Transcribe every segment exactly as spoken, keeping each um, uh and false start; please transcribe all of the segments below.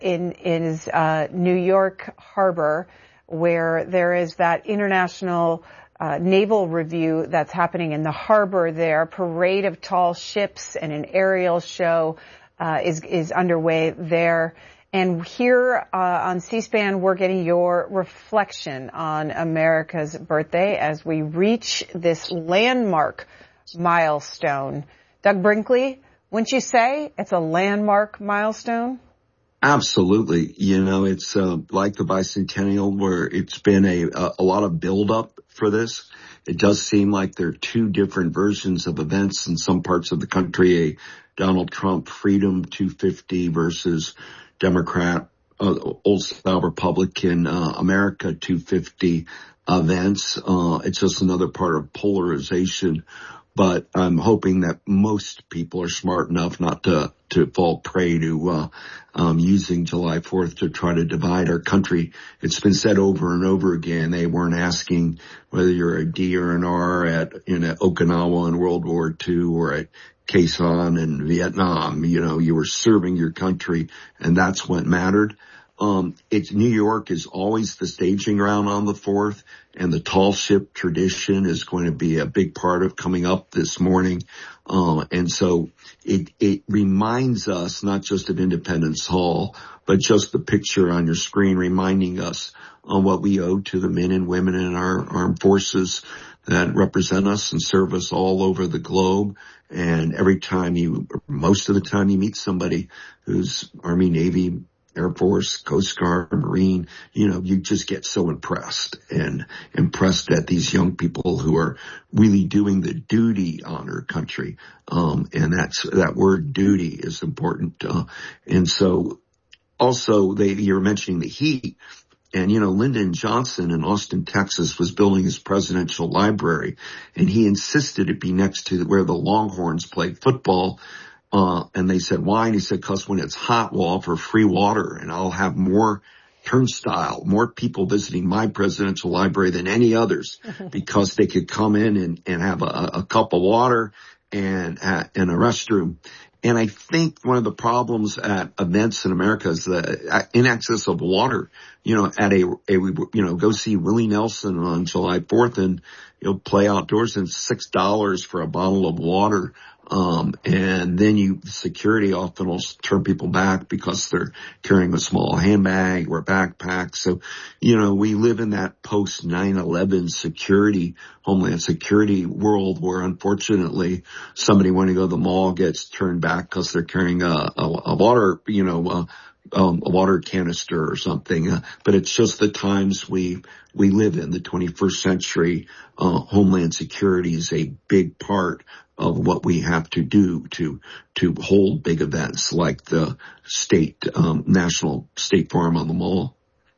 in is uh, New York Harbor, where there is that international uh, naval review that's happening in the harbor there. Parade of tall ships and an aerial show uh, is is underway there. And here uh, on C-SPAN, we're getting your reflection on America's birthday as we reach this landmark milestone. Doug Brinkley, wouldn't you say it's a landmark milestone? Absolutely. You know, it's uh, like the bicentennial where it's been a, a lot of buildup for this. It does seem like there are two different versions of events in some parts of the country, a Donald Trump Freedom two fifty versus Democrat, uh, old style Republican, uh, America two fifty events. Uh, it's just another part of polarization. But I'm hoping that most people are smart enough not to, to fall prey to, uh, um, using July fourth to try to divide our country. It's been said over and over again. They weren't asking whether you're a D or an R at, in Okinawa in World War Two or at Khe Sanh in Vietnam. You know, you were serving your country, and that's what mattered. Um, it's New York is always the staging ground on the fourth, and the tall ship tradition is going to be a big part of coming up this morning. Uh, and so it, it reminds us not just of Independence Hall, but just the picture on your screen reminding us on what we owe to the men and women in our armed forces that represent us and serve us all over the globe. And every time you, most of the time you meet somebody who's Army, Navy, Air Force, Coast Guard, Marine, you know, you just get so impressed and impressed at these young people who are really doing the duty on our country. Um, and that's, that word duty is important. Uh, and so also they, you're mentioning the heat. And, you know, Lyndon Johnson in Austin, Texas was building his presidential library, and he insisted it be next to where the Longhorns played football. Uh, and they said, why? And he said, cause when it's hot, we'll offer free water and I'll have more turnstile, more people visiting my presidential library than any others because they could come in and, and have a, a cup of water and, uh, and a restroom. And I think one of the problems at events in America is the in excess of water. You know, at a, a, you know, go see Willie Nelson on July fourth and you'll play outdoors and six dollars for a bottle of water. Um, and then you, security often will turn people back because they're carrying a small handbag or backpack. So, you know, we live in that post nine eleven security, Homeland Security world where unfortunately somebody when they go to the mall gets turned back because they're carrying a, a, a water, you know, uh, Um, a water canister or something, uh, but it's just the times we we live in. The twenty-first century, uh, Homeland Security is a big part of what we have to do to to hold big events like the state um, national state farm on the mall.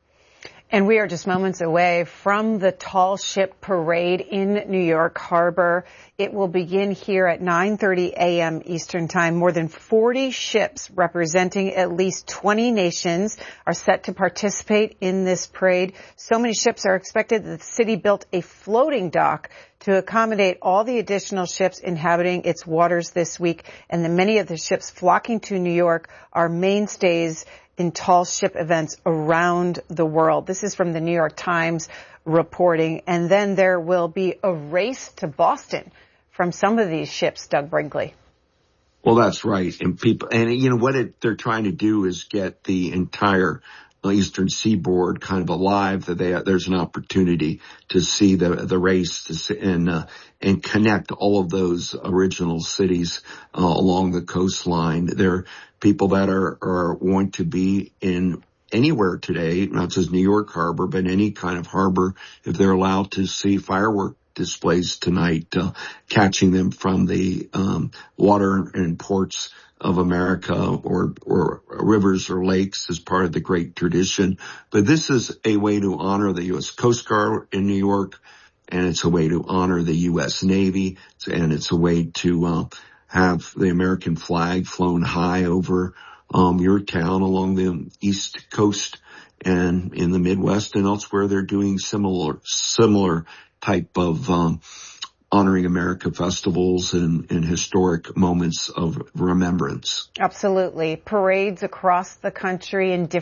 And we are just moments away from the tall ship parade in New York Harbor. It will begin here at nine thirty a.m. Eastern Time. More than forty ships representing at least twenty nations are set to participate in this parade. So many ships are expected that the city built a floating dock to accommodate all the additional ships inhabiting its waters this week. And the many of the ships flocking to New York are mainstays in tall ship events around the world. This is from the New York Times reporting. And then there will be a race to Boston from some of these ships, Doug Brinkley. Well, that's right. And people, and you know, what it, they're trying to do is get the entire Eastern Seaboard kind of alive, that they, there's an opportunity to see the, the race to see, and, uh, and connect all of those original cities, uh, along the coastline. There are people that are, are want to be in anywhere today, not just New York Harbor, but any kind of harbor, if they're allowed to see firework displays tonight, uh, catching them from the, um, water and ports of America or, or rivers or lakes as part of the great tradition. But this is a way to honor the U S Coast Guard in New York, and it's a way to honor the U S Navy, and it's a way to, uh, have the American flag flown high over, um, your town along the East Coast and in the Midwest and elsewhere. They're doing similar, similar type of, um, honoring America festivals and, and historic moments of remembrance. Absolutely. Parades across the country in different